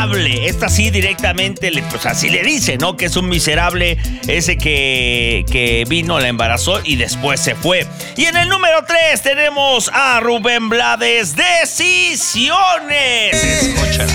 Esta sí directamente, pues así le dice, ¿no? Que es un miserable ese que vino, la embarazó y después se fue. Y en el número 3 tenemos a Rubén Blades, Decisiones. Escúchala.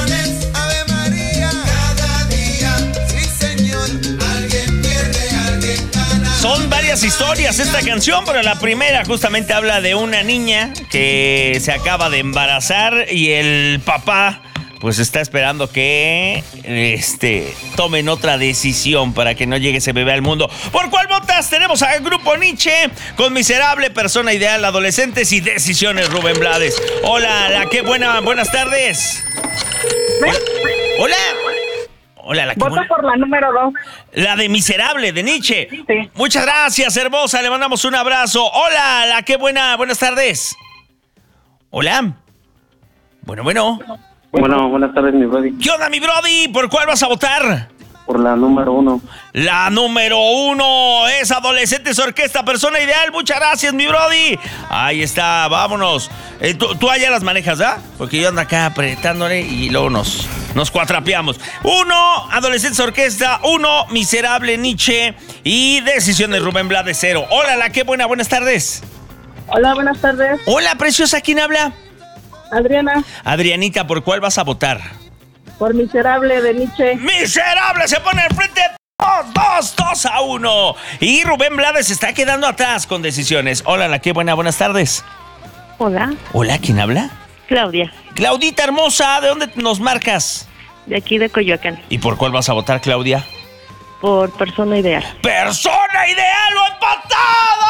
Son varias historias esta canción, pero la primera justamente habla de una niña que se acaba de embarazar y el papá pues está esperando que tomen otra decisión para que no llegue ese bebé al mundo. ¿Por cuál votas? Tenemos al Grupo Nietzsche con Miserable, Persona Ideal, Adolescentes y Decisiones, Rubén Blades. Hola, qué buenas tardes. Hola. Hola, Vota por la número 2. La de Miserable, de Nietzsche. Sí. Muchas gracias, hermosa. Le mandamos un abrazo. Hola, buenas tardes. Hola. Bueno. Bueno, buenas tardes, mi brody. ¿Qué onda, mi brody? ¿Por cuál vas a votar? Por la número 1. La número 1 es Adolescentes Orquesta, Persona Ideal. Muchas gracias, mi brody. Ahí está, vámonos. Tú allá las manejas, ¿verdad? Porque yo ando acá apretándole y luego nos cuatrapeamos. 1, Adolescentes Orquesta. 1, Miserable, Nietzsche. Y Decisiones, Rubén Blades, 0. Hola, qué buenas tardes. Hola, buenas tardes. Hola, preciosa, ¿quién habla? Adriana. Adrianita, ¿por cuál vas a votar? Por Miserable, de Nietzsche. ¡Miserable! Se pone al frente 2-1. Y Rubén Blades se está quedando atrás con Decisiones. Hola, qué buenas tardes. Hola. Hola, ¿quién habla? Claudia, Claudita hermosa, ¿de dónde nos marcas? de aquí de Coyoacán. ¿Y por cuál vas a votar, Claudia? Por Persona Ideal. ¡Persona Ideal! ¡Lo empatado!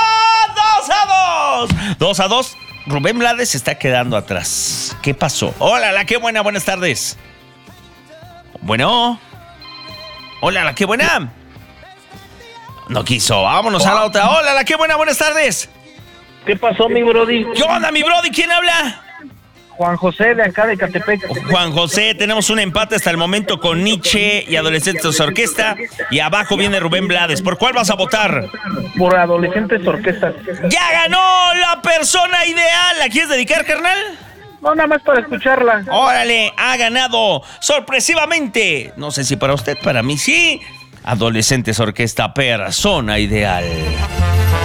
2-2. 2-2. Rubén Blades se está quedando atrás. ¿Qué pasó? Hola, qué buenas tardes. Bueno. Hola, qué buena. No quiso. Vámonos a la otra. Hola, qué buenas tardes. ¿Qué pasó, mi brody? ¿Qué onda, mi brody? ¿Quién habla? Juan José, de acá de Catepec. Juan José, tenemos un empate hasta el momento con Nietzsche y Adolescentes Orquesta. Y abajo viene Rubén Blades. ¿Por cuál vas a votar? Por Adolescentes Orquesta. ¡Ya ganó la Persona Ideal! ¿La quieres dedicar, carnal? No, nada más para escucharla. ¡Órale! Ha ganado sorpresivamente. No sé si para usted, para mí sí. Adolescentes Orquesta, Persona Ideal.